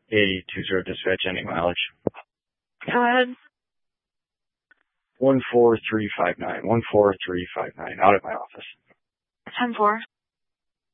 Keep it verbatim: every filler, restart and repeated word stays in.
eight two zero dispatch, ending mileage. Go ahead. one four three five nine, one four three five nine, out at my office. ten four.